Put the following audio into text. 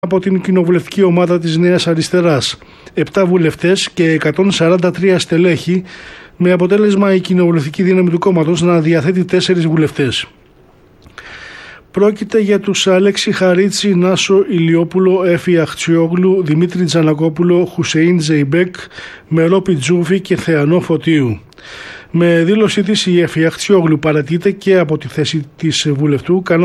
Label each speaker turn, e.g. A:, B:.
A: από την κοινοβουλευτική ομάδα της Νέας Αριστεράς, 7 βουλευτές και 143 στελέχη, με αποτέλεσμα η κοινοβουλευτική δύναμη του κόμματος να διαθέτει 4 βουλευτές. Πρόκειται για τους Αλέξη Χαρίτσι, Νάσο Ηλιόπουλο, Έφη Αχτσιόγλου, Δημήτρη Τζανακόπουλο, Χουσεΐν Ζεϊμπέκ, Μερόπη Τζούφη και Θεανό Φωτίου. Με δήλωσή της η Έφη Αχτσιόγλου παρατείται και από τη θέση της βουλευτού,